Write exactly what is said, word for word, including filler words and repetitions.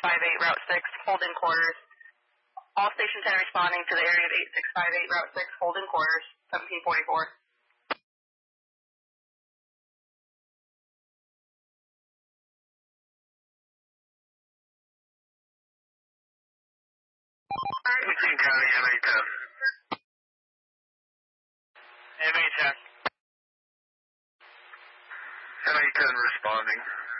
five eight, Route six, hold in quarters. All Station ten responding to the area of eight six five eight, Route six, hold in quarters, seventeen forty-four. eighteen County, M A ten. M A ten. M A ten responding.